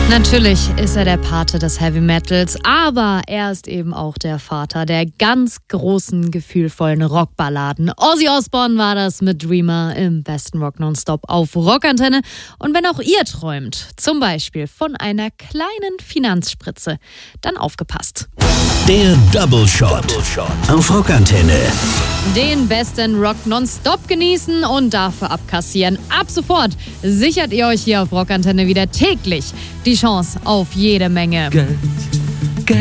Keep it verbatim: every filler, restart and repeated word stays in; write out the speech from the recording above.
Natürlich ist er der Pate des Heavy Metals, aber er ist eben auch der Vater der ganz großen, gefühlvollen Rockballaden. Ozzy Osbourne war das mit Dreamer im besten Rock Nonstop auf Rockantenne. Und wenn auch ihr träumt, zum Beispiel von einer kleinen Finanzspritze, dann aufgepasst. Der Double Shot auf Rockantenne. Den besten Rock Nonstop genießen und dafür abkassieren. Ab sofort sichert ihr euch hier auf Rockantenne wieder täglich die Chance auf jede Menge Geld.